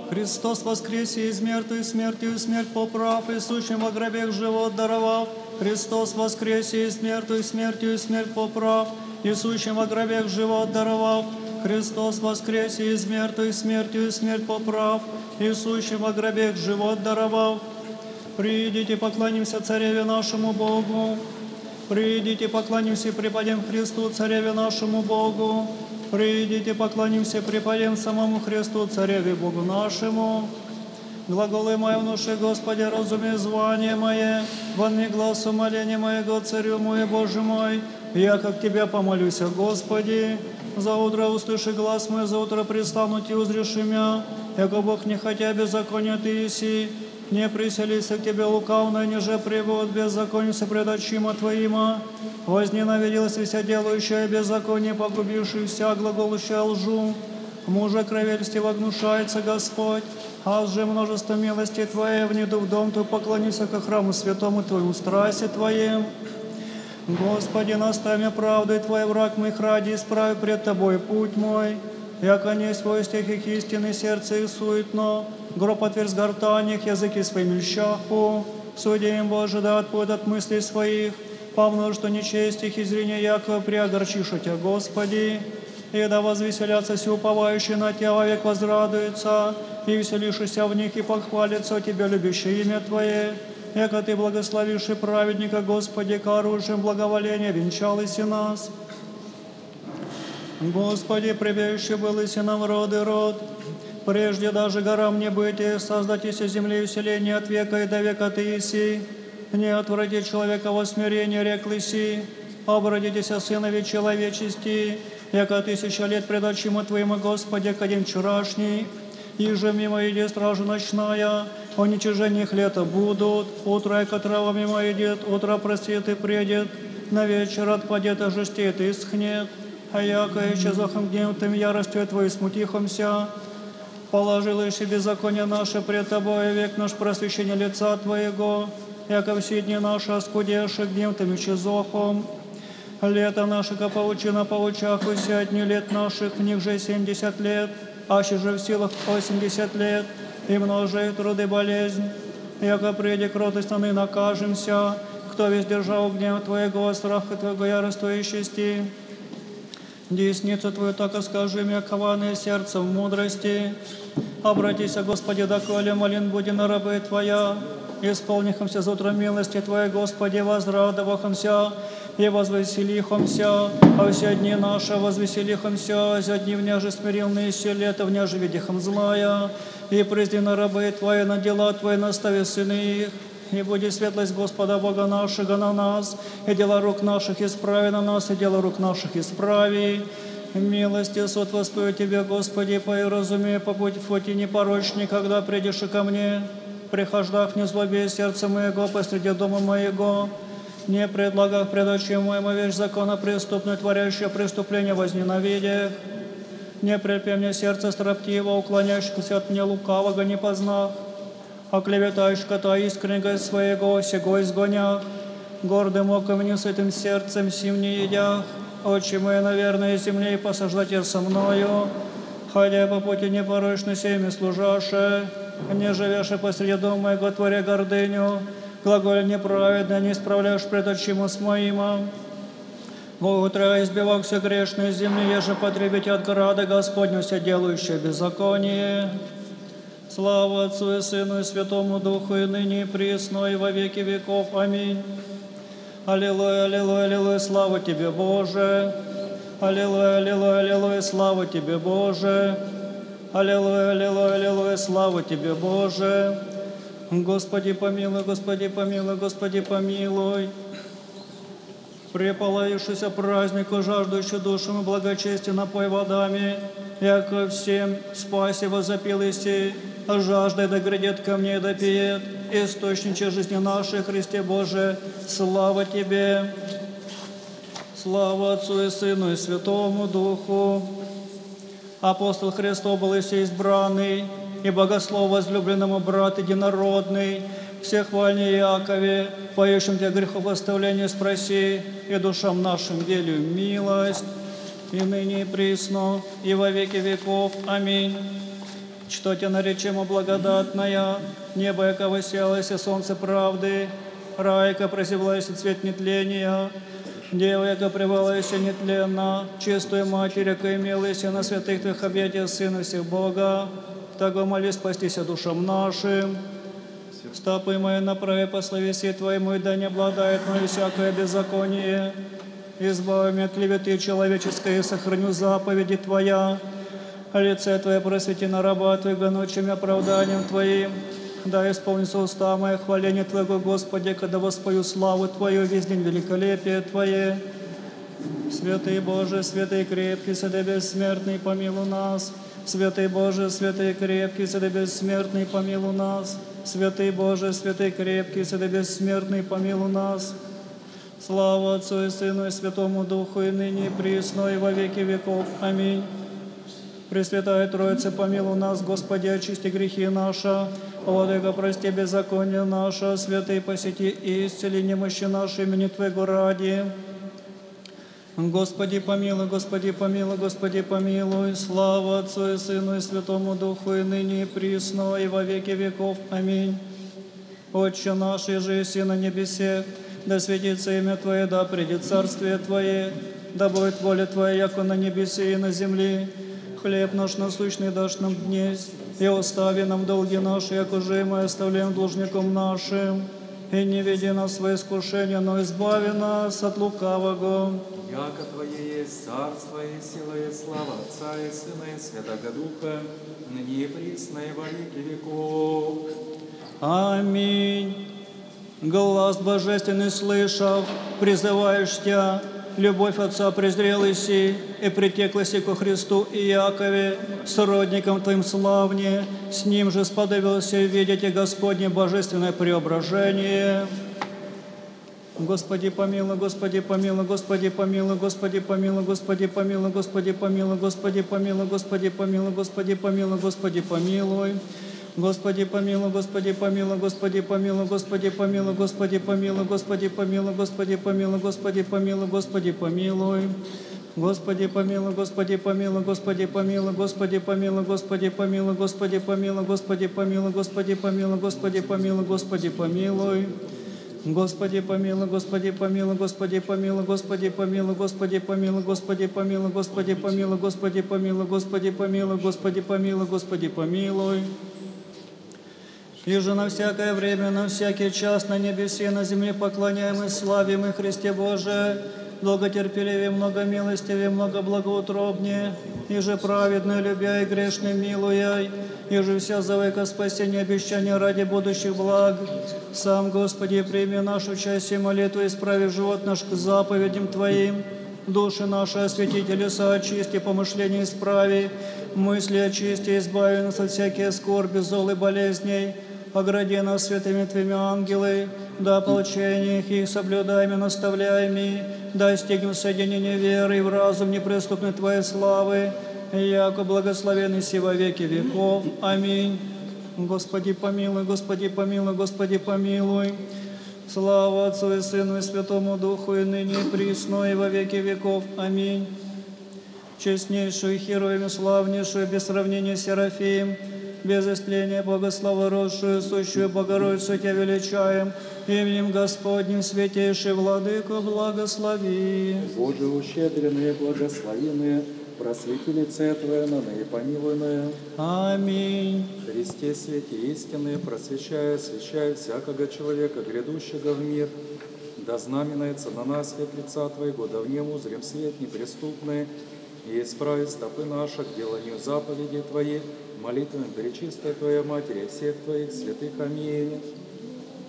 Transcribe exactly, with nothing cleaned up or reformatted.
Христос воскресе из мертвых, смертью смерть поправ, и сущим во гробе живот даровав. Христос воскресе из мертвых, смертью смерть поправ, и сущим во гробе живот даровав. Христос воскресе из мертвых, смертью смерть поправ, и сущим во гробе живот даровав. Придите, поклонимся Цареве нашему Богу. Придите, поклонимся и преподем Христу, Цареве нашему Богу. Придите, поклонимся и преподем самому Христу, Цареве Богу нашему. Глаголы мои внуши, Господи, разуми звание мое, вонми глазу моления моего, Царю мой, Боже мой. Я, как Тебя, помолюся, Господи. За утро услыши глаз мой, за утро пристану Ти, узреши мя. Яко Бог не хотя беззакония Ты еси, не приселися к Тебе лукавно, ниже привод беззаконница пред очима Твоима. Возненавиделся вся делающая беззаконие, погубивший вся глаголущая лжу. Мужа кровельстве вогнушается Господь, а же множество милости Твоей внеду в дом Твой, поклонися ко храму святому Твоему, страсти Твоим. Господи, наставь меня правдой Твоей, враг моих ради, исправи пред Тобой путь мой. Яко не свой стихих истины, сердце их суетно, гроб отверз гортаних, языки своими льщаху. Суди им, Боже, да отпоют от мыслей своих, по множеству нечестих и зрения Якова приогорчишь Тебя, Господи. И да возвеселятся все уповающие на Тебя, вовек возрадуются, и веселишься в них, и похвалится Тебя, любящее имя Твое. Яко Ты благословивший праведника, Господи, к оружием благоволения венчал иси нас. Господи, прибежище был иси нам род и род, прежде даже горам не быть, и создать иси земли и вселение от века и до века Ты иси. Не отврати человека во смирение, рекл иси, обратитеся сынови человечести, яко тысяча лет пред очима Твоим, Господи, кадим вчерашний, и же мимо иди стража ночная, уничижение их лета будут, утро, яко трава мимо идет, утро простит и предет, на вечер отпадет, ожестеет и схнет, а яко исчезохом гнев Тым яростью Твоей смутихомся, положил ищи беззаконие наше пред Тобой, век наш просвещение лица Твоего, яко все дни наши оскудевши гнев Тым исчезохом. Лето наше, ко паучина паучах, уся дни лет наших, в них же семьдесят лет, аще же в силах восемьдесят лет, и множит труды болезнь. Яко приди кротость наны накажемся, кто весь держал гнев Твоего, страха Твоего, ярость Твоей чести. Десницу Твою так и скажи мне, кованы сердцем в мудрости. Обратися, Господи, доколе молен буди на рабы Твоя. Исполнихомся за утро милости Твоей, Господи, возрадовахомся и возвеселихомся, а все дни наши возвеселихомся, за дни вняже смиренные все лето, вняже видихом злая, и призди на рабы Твои, на дела Твои, настави сыны их, и будет светлость Господа Бога нашего на нас, и дела рук наших исправи на нас, и дела рук наших исправи. Милости суд воспою Тебе, Господи, по и разуме, по пути фоти непорочный, когда придешь и ко мне, прихождах не злобе сердце моего посреди дома моего, не предлагах пред очим моему вещь закона преступную, творящую преступление возненавидях, не прельпи мне сердце строптиво, уклоняющегося от меня лукавого не познах, а клеветаешь кота искреннего своего, сего изгонях, гордым оком не сытым сердцем сим не едях, очи мои, наверное, земле и посаждайте со мною, ходя по пути непорочной всеми служаше, не живешь и посреди дома моего, творя гордыню, глаголь неправедно, не исправляешь пред очима с моима. Во утро избивал все грешные земли, еже потребить от града Господню все делающее беззаконие. Слава Отцу и Сыну и Святому Духу, и ныне и присно, и во веки веков. Аминь. Аллилуйя, аллилуйя, аллилуйя, слава Тебе, Боже. Аллилуйя, аллилуйя, аллилуйя, слава Тебе, Боже. Аллилуйя, аллилуйя, аллилуйя, слава Тебе, Боже. Господи помилуй, Господи помилуй, Господи помилуй. Преполаившийся празднику, жаждущий душами благочестия, напой водами, яко всем спаси возопил иси, жаждой да грядет ко мне да пиет, источниче жизни нашей, Христе Боже, слава Тебе. Слава Отцу и Сыну и Святому Духу. Апостол Христов был иси избранный, и богослов возлюбленному брат единородный, всехвальный Якове, поющим Тебя грехов оставления спроси, и душам нашим велю милость, и ныне и присно, и во веки веков. Аминь. что тебя наречемо благодатная, небо, яко воссиялось, и солнце правды, рай, яко прозевлась цвет нетления, Дева, яко пребывалась нетленно, чистую Матерь, яко имелась на святых Твоих объятиях Сына всех Бога, того моли спастися душам нашим. Стопы мои направи по словеси Твоему, и да не обладает мною всякое беззаконие. Избави меня от клеветы человеческой, и сохраню заповеди Твоя. Лице Твое просвети на раба Твоего ночами оправданием Твоим. Да исполнится уста мое хваление Твоего, Господи, когда воспою славу Твою, весь день великолепие Твое. Святый Боже, святый крепкий, святый бессмертный, помилуй нас. Святый Боже, святый крепкий, святый бессмертный, помилуй нас. Святый Боже, святый крепкий, святый бессмертный, помилуй нас. Слава Отцу и Сыну и Святому Духу, и ныне, и присно, и во веки веков. Аминь. Пресвятая Троица, помилуй нас, Господи, очисти грехи наши, Владыка, прости беззаконие наше, святый посети и исцели немощи наши имени Твоего ради. Господи, помилуй, Господи, помилуй, Господи, помилуй. Слава Отцу и Сыну и Святому Духу, и ныне, и присно, и во веки веков. Аминь. Отче наш, иже еси на небесе, да светится имя Твое, да придет царствие Твое, да будет воля Твоя, яко на небесе и на земле. Хлеб наш насущный дашь нам днесь, и остави нам долги наши, яко же и мы оставляем должником нашим. И не веди нас в искушение, но избави нас от лукавого. Яко Твое есть царство и сила и слава Отца и Сына и Святого Духа, ныне и присно и во веки веков. Аминь. Глаз божественный слышав, призываешь Тя, любовь Отца презрел си, и притеклося ко Христу и Якове, сродником Твоим славне, с Ним же сподобился видите Господне божественное преображение. Господи помилуй, Господи помилуй, Господи помилуй, Господи помилуй, Господи помилуй, Господи помилуй, Господи помилуй, Господи помилуй, Господи помилуй, Господи помилуй. Господи помилуй, Господи помилуй, Господи помилуй, Господи помилуй, Господи помилуй, Господи помилуй, Господи помилуй, Господи помилуй, Господи помилуй. Господи помилуй, Господи помилуй, Господи помилуй, Господи помилуй, Господи помилуй, Господи помилуй, Господи помилуй, Господи помилуй, Господи помилуй, Господи помилуй. Господи помилуй, Господи помилуй, Господи помилуй, Господи помилуй, Господи помилуй, Господи помилуй, Господи помилуй, Господи помилуй, Господи помилуй, Господи помилуй, Господи помилуй. И же на всякое время, на всякий час, на небесе и на земле поклоняем и славим и Христе Боже, долготерпеливее, много милостивее, много благоутробнее, и же праведно любя и грешным милуя, и же вся завыка спасения обещания ради будущих благ. Сам, Господи, прими нашу часть и молитву, исправи живот наш к заповедям Твоим, души наши освети, телеса очисти, помышления исправи, мысли очисти, избави нас от всякие скорби, зол и болезней, огради нас святыми Твоими ангелы, да ополчение их соблюдаем и наставляем, да стигнем соединение веры и в разум неприступной Твоей славы, яко благословенный си во веки веков. Аминь. Господи помилуй, Господи помилуй, Господи помилуй. Слава Отцу и Сыну и Святому Духу, и ныне и присно, и во веки веков. Аминь. Честнейшую, хероем, славнейшую, без сравнения Серафим, без истления благословородшую, сущую Богородицу Тебя величаем, именем Господним святейший Владыко благослови. Боже, ущедренные, благословенные, просвети лице Твое, на наипомилуйное. Аминь. Христе свете истины, просвещая, освящая всякого человека, грядущего в мир, да знаменается на нас свет лица Твоего, да в нем узрим свет неприступный, и исправи стопы наши к деланию заповедей Твоих, молитвами пречистой Твоей Матери, всех Твоих святых. Аминь.